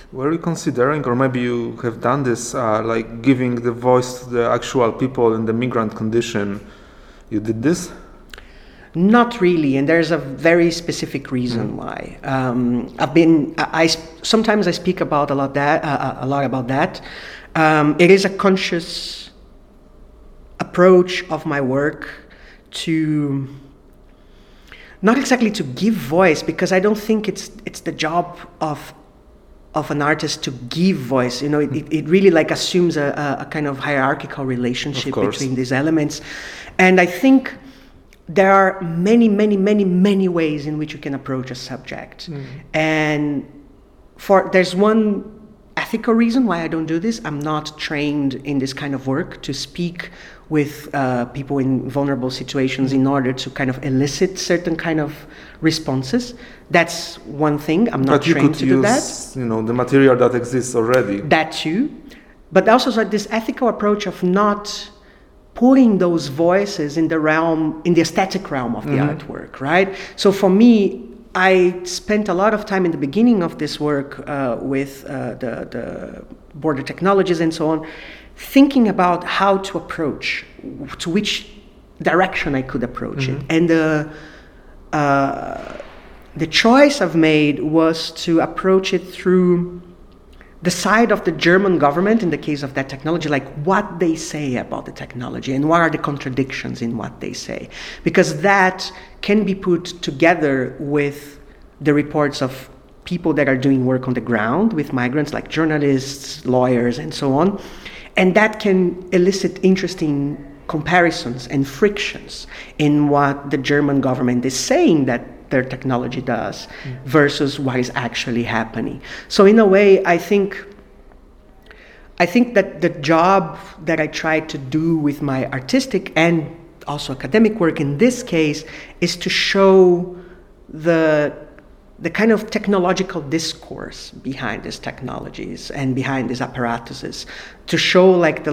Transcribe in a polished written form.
Were you considering, or maybe you have done this, like giving the voice to the actual people in the migrant condition? You did this? Not really, and there's a very specific reason why. Sometimes I speak about a lot about that. It is a conscious approach of my work to not exactly to give voice, because I don't think it's the job of an artist to give voice. You know, it really like assumes a kind of hierarchical relationship between these elements, and I think there are many ways in which you can approach a subject. And there's one ethical reason why I don't do this. I'm not trained in this kind of work to speak with people in vulnerable situations in order to kind of elicit certain kind of responses. That's one thing. I'm not trained to do that. But you could use, you know, the material that exists already. That too. But also this ethical approach of not putting those voices in the aesthetic realm of the artwork, right? So for me, I spent a lot of time in the beginning of this work with the border technologies and so on, thinking about how to approach, to which direction I could approach it. And the choice I've made was to approach it through the side of the German government, in the case of that technology, like what they say about the technology and what are the contradictions in what they say. Because that can be put together with the reports of people that are doing work on the ground with migrants, like journalists, lawyers, and so on. And that can elicit interesting comparisons and frictions in what the German government is saying that their technology does versus what is actually happening. So in a way, I think that the job that I try to do with my artistic and also academic work in this case is to show the kind of technological discourse behind these technologies and behind these apparatuses, to show like the